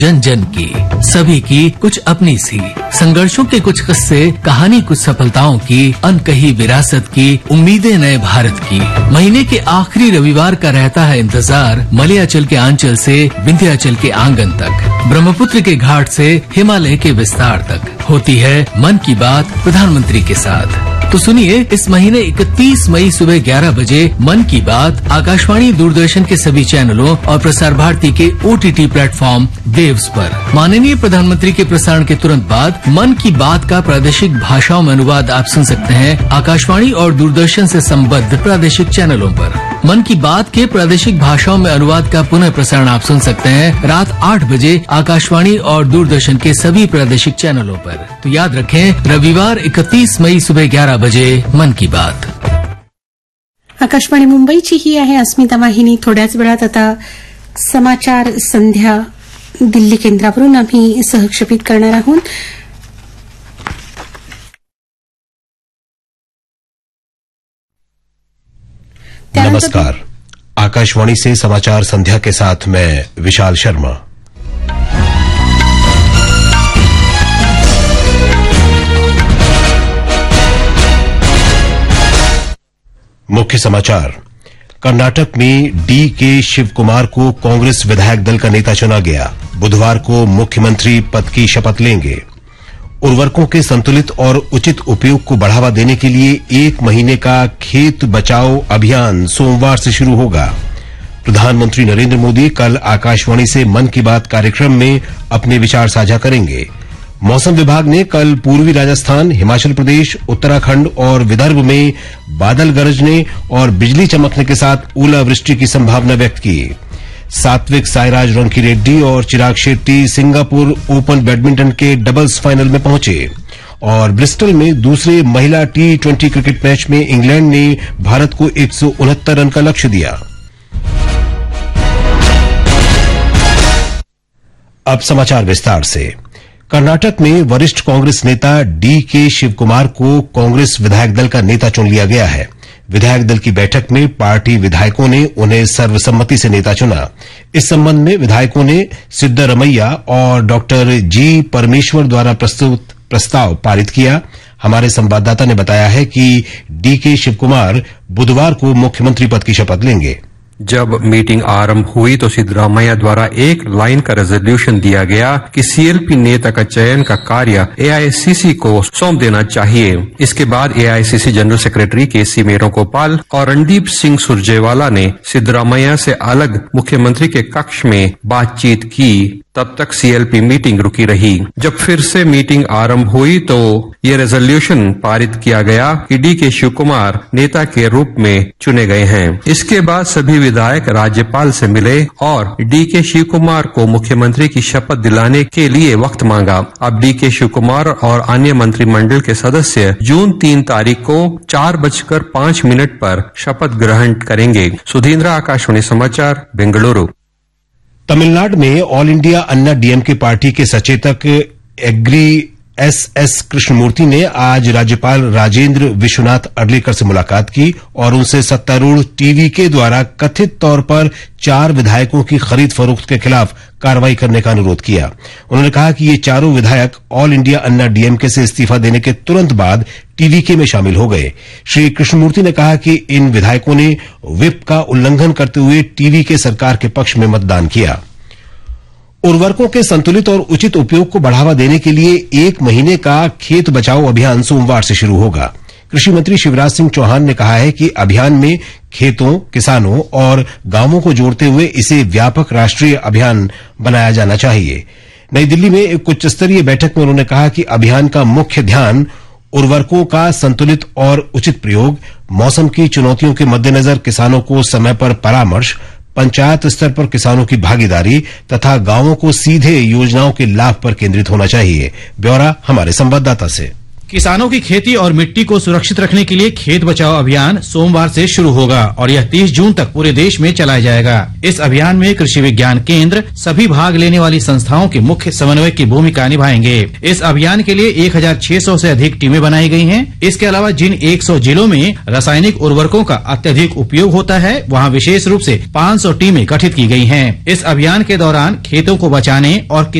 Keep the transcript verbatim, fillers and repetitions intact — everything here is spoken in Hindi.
जन जन की, सभी की कुछ अपनी सी, संघर्षों के कुछ किस्से, कहानी कुछ सफलताओं की, अनकही विरासत की, उम्मीदें नए भारत की। महीने के आखिरी रविवार का रहता है इंतजार, मलयाचल के आंचल से विंध्याचल के आंगन तक, ब्रह्मपुत्र के घाट से हिमालय के विस्तार तक होती है मन की बात प्रधानमंत्री के साथ। तो सुनिए, इस महीने इकतीस मई सुबह ग्यारह बजे मन की बात आकाशवाणी, दूरदर्शन के सभी चैनलों और प्रसार भारती के ओटीटी प्लेटफॉर्म वेव्स पर। माननीय प्रधानमंत्री के प्रसारण के तुरंत बाद मन की बात का प्रादेशिक भाषाओं में अनुवाद आप सुन सकते हैं आकाशवाणी और दूरदर्शन से संबद्ध प्रादेशिक चैनलों पर। मन की बात के प्रादेशिक भाषाओं में अनुवाद का पुनः प्रसारण आप सुन सकते हैं रात आठ बजे आकाशवाणी और दूरदर्शन के सभी प्रादेशिक चैनलों पर। तो याद रखें, रविवार इकतीस मई सुबह ग्यारह बजे मन की बात। आकाशवाणी मुंबईची ही आहे अस्मिता वाहिनी. थोड्याच वेळात आता समाचार संध्या दिल्ली केंद्रावरून आम्ही सहक्षेपित करणार आहोत. नमस्कार, आकाशवाणी से समाचार संध्या के साथ मैं विशाल शर्मा. मुख्य समाचार. कर्नाटक में डी के शिव कुमार को कांग्रेस विधायक दल का नेता चुना गया. बुधवार को मुख्यमंत्री पद की शपथ लेंगे. उर्वरकों के संतुलित और उचित उपयोग को बढ़ावा देने के लिए एक महीने का खेत बचाओ अभियान सोमवार से शुरू होगा. प्रधानमंत्री नरेंद्र मोदी कल आकाशवाणी से मन की बात कार्यक्रम में अपने विचार साझा करेंगे. मौसम विभाग ने कल पूर्वी राजस्थान, हिमाचल प्रदेश, उत्तराखंड और विदर्भ में बादल गरजने और बिजली चमकने के साथ ओलावृष्टि की संभावना व्यक्त की. सात्विक साईराज रंकीरेड्डी और Chirag Shetty Singapore open badminton के डबल्स फाइनल में पहुंचे. और ब्रिस्टल में दूसरे महिला टी ट्वेंटी क्रिकेट मैच में इंग्लैंड ने भारत को एक सौ उनहत्तर रन का लक्ष्य दिया. अब समाचार विस्तार से. कर्नाटक में वरिष्ठ कांग्रेस नेता डी के शिव कुमार को कांग्रेस विधायक दल का नेता चुन लिया गया है. विधायक दल की बैठक में पार्टी विधायकों ने उन्हें सर्वसम्मति से नेता चुना. इस संबंध में विधायकों ने सिद्धारमैया और डॉक्टर जी परमेश्वर द्वारा प्रस्तुत प्रस्ताव पारित किया. हमारे संवाददाता ने बताया है कि डी के शिव कुमार बुधवार को मुख्यमंत्री पद की शपथ लेंगे. जब मीटिंग आरंभ हुई तो सिद्धरामैया द्वारा एक लाइन का रेजोल्यूशन दिया गया कि सीएलपी नेता का चयन का कार्य एआईसीसी को सौंप देना चाहिए. इसके बाद एआईसीसी जनरल सेक्रेटरी के सी वेणुगोपाल और रणदीप सिंह सुरजेवाला ने सिद्धरामैया से अलग मुख्यमंत्री के कक्ष में बातचीत की. तब तक सीएलपी मीटिंग रुकी रही. जब फिर से मीटिंग आरंभ हुई तो ये रेजोल्यूशन पारित किया गया कि डी के शिव कुमार नेता के रूप में चुने गए हैं. इसके बाद सभी विधायक राज्यपाल से मिले और डी के शिव कुमार को मुख्यमंत्री की शपथ दिलाने के लिए वक्त मांगा. अब डी के शिव कुमार और अन्य मंत्रिमंडल के सदस्य जून तीन तारीख को चार बजकर पांच मिनट पर शपथ ग्रहण करेंगे. सुधींद्र, आकाशवाणी समाचार, बेंगलुरु. तमिलनाडु में ऑल इंडिया अन्ना डीएमके पार्टी के सचेतक एग्री एस एस कृष्णमूर्ति ने आज राज्यपाल राजेंद्र विश्वनाथ अर्लेकर से मुलाकात की और उनसे सत्तारूढ़ टीवीके द्वारा कथित तौर पर चार विधायकों की खरीद फरोख्त के खिलाफ कार्रवाई करने का अनुरोध किया. उन्होंने कहा कि ये चारों विधायक ऑल इंडिया अन्ना डीएमके से इस्तीफा देने के तुरंत बाद टीवीके में शामिल हो गए. श्री कृष्णमूर्ति ने कहा कि इन विधायकों ने व्हिप का उल्लंघन करते हुए टीवीके सरकार के पक्ष में मतदान किया. उर्वरकों के संतुलित और उचित उपयोग को बढ़ावा देने के लिए एक महीने का खेत बचाओ अभियान सोमवार से शुरू होगा. कृषि मंत्री शिवराज सिंह चौहान ने कहा है कि अभियान में खेतों, किसानों और गांवों को जोड़ते हुए इसे व्यापक राष्ट्रीय अभियान बनाया जाना चाहिए. नई दिल्ली में एक उच्च स्तरीय बैठक में उन्होंने कहा कि अभियान का मुख्य ध्यान उर्वरकों का संतुलित और उचित प्रयोग, मौसम की चुनौतियों के मद्देनजर किसानों को समय पर परामर्श, पंचायत स्तर पर किसानों की भागीदारी तथा गांवों को सीधे योजनाओं के लाभ पर केंद्रित होना चाहिए. ब्यौरा हमारे संवाददाता से. किसानों की खेती और मिट्टी को सुरक्षित रखने के लिए खेत बचाओ अभियान सोमवार से शुरू होगा और यह तीस जून तक पूरे देश में चलाया जाएगा। इस अभियान में कृषि विज्ञान केंद्र सभी भाग लेने वाली संस्थाओं के मुख्य समन्वय की भूमिका निभाएंगे। इस अभियान के लिए एक हजार छह सौ से अधिक टीमें बनाई गई हैं। इसके अलावा जिन सौ जिलों में रासायनिक उर्वरकों का अत्यधिक उपयोग होता है वहाँ विशेष रूप से पाँच सौ टीमें गठित की गई हैं। इस अभियान के दौरान खेतों को बचाने और